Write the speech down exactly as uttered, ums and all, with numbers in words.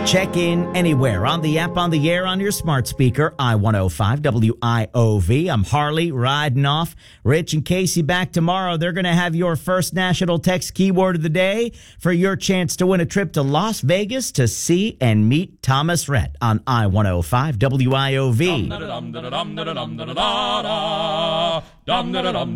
Check in anywhere on the app, on the air, on your smart speaker. I one oh five W I O V. I'm Harley riding off. Rich and Casey back tomorrow. They're going to have your first national text keyword of the day for your chance to win a trip to Las Vegas to see and meet Thomas Rhett on I one oh five W I O V.